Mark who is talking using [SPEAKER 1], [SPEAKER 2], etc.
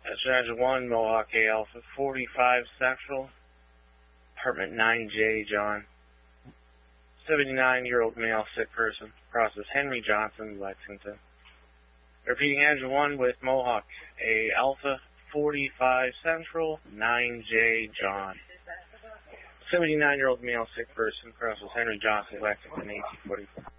[SPEAKER 1] That's 1, Mohawk A Alpha 45 Central, apartment 9J, John. 79-year-old male sick person, crosses Henry Johnson, Lexington. Repeating engine 1 with Mohawk A Alpha 45 Central, 9J, John. 79-year-old male sick person, crosses Henry Johnson, Lexington, 1844.